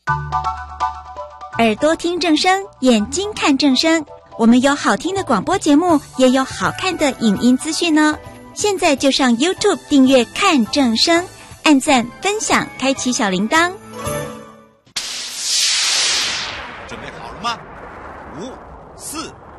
耳朵听正声，眼睛看正声。我们有好听的广播节目，也有好看的影音资讯哦。现在就上 YouTube 订阅看正声，按赞分享，开启小铃铛。 准备好了吗？5、4。